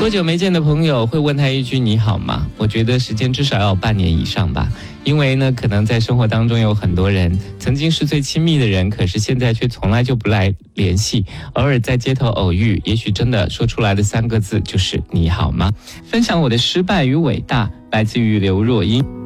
多久没见的朋友会问他一句你好吗？我觉得时间至少要有半年以上吧，因为呢，可能在生活当中有很多人曾经是最亲密的人，可是现在却从来就不来联系，偶尔在街头偶遇，也许真的说出来的3个字就是你好吗？分享我的失败与伟大，来自于刘若英。